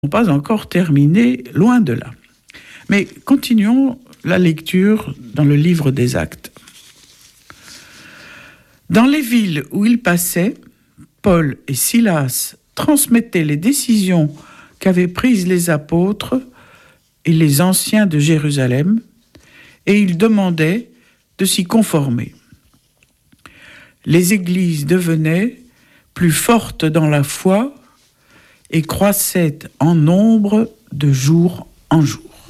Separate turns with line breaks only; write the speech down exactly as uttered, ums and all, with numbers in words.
pas encore terminés, loin de là. Mais continuons la lecture dans le livre des Actes. Dans les villes où ils passaient, Paul et Silas transmettaient les décisions qu'avaient prises les apôtres et les anciens de Jérusalem, et ils demandaient de s'y conformer. Les églises devenaient plus fortes dans la foi et croissaient en nombre de jour en jour.